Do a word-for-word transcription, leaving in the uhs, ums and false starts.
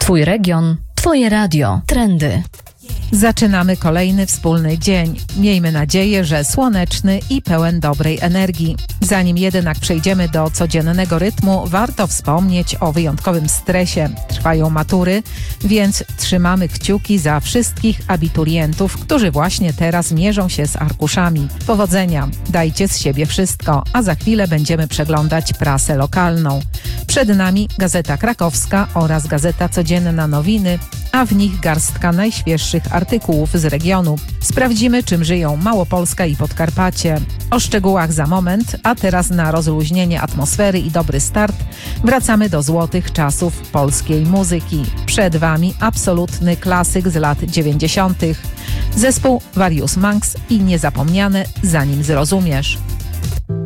Twój region, Twoje radio, trendy. Zaczynamy kolejny wspólny dzień. Miejmy nadzieję, że słoneczny i pełen dobrej energii. Zanim jednak przejdziemy do codziennego rytmu, warto wspomnieć o wyjątkowym stresie. Trwają matury, więc trzymamy kciuki za wszystkich abiturientów, którzy właśnie teraz mierzą się z arkuszami. Powodzenia, dajcie z siebie wszystko, a za chwilę będziemy przeglądać prasę lokalną. Przed nami Gazeta Krakowska oraz Gazeta Codzienna Nowiny, a w nich garstka najświeższych artykułów z regionu. Sprawdzimy, czym żyją Małopolska i Podkarpacie. O szczegółach za moment, a teraz na rozluźnienie atmosfery i dobry start wracamy do złotych czasów polskiej muzyki. Przed Wami absolutny klasyk z lat dziewięćdziesiątych. Zespół Various Monks i niezapomniane Zanim zrozumiesz.